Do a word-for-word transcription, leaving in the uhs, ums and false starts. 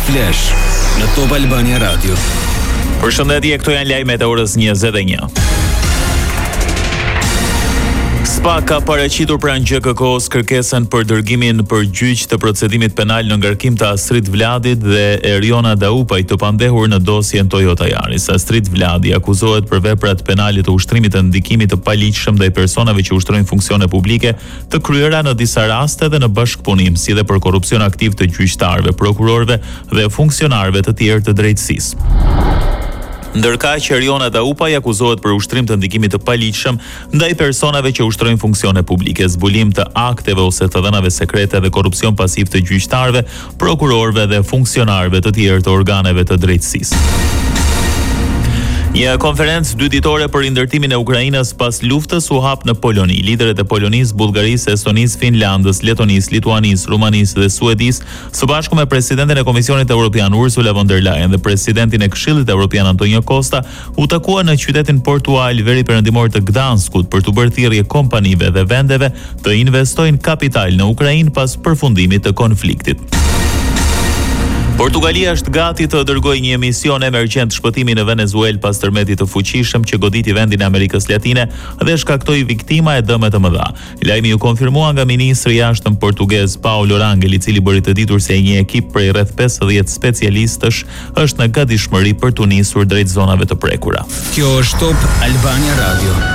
Flash në Top Albania Radio. Përshëndetje, këto janë lajmet e orës njëzet e një. SPA ka paraqitur pranë G K K-s kërkesën për dërgimin për gjyq të procedimit penal në ngarkim të Astrid Vladit dhe Eriona Daupaj të pandehur në dosjen Toyota Yaris. Astrid Vladi akuzohet për veprat penale të ushtrimit të ndikimit të paligjshëm ndaj personave që ushtrojnë funksione publike, të kryera në disa raste dhe në bashkëpunim, si dhe për korrupsion aktiv të gjyqtarëve, prokurorëve dhe funksionarëve të tjerë të drejtësisë. Ndërkaq që Eriona Daupaj akuzohet për ushtrim të ndikimit të paligjshëm ndaj personave që ushtrojnë funksione publike, zbulim të akteve ose të dhënave sekrete dhe korrupsion pasiv të gjyqtarëve, prokurorëve dhe funksionarëve të tjerë të organeve të drejtësisë. Një konferencë dyditore për ndërtimin e Ukrainës pas luftës u hap në Poloni. Liderët e Polonisë, Bullgarisë, Estonisë, Finlandës, Letonisë, Lituanisë, Rumanisë dhe Suedisë, së bashku me presidentin e Komisionit Evropian Ursula von der Leyen dhe presidentin e Këshillit Evropian Antonio Costa, u takuan në qytetin portual veri perëndimor të Gdanskut për të bërë thirrje kompanive dhe vendeve të investojnë kapital në Ukrainë pas përfundimit të konfliktit. Portugalia është gati të dërgojë një mision emergjent shpëtimi në Venezuelë pas tërmetit të fuqishëm që goditi vendin e Amerikës Latine dhe shkaktoi viktima e dëme të mëdha. Lajmi u konfirmua nga ministri i jashtëm portugez Paulo Rangel, i cili bëri të ditur se një ekip prej rreth pesëdhjetë specialistësh është në gatishmëri për të nisur drejt zonave të prekura. Kjo është Top Albania Radio.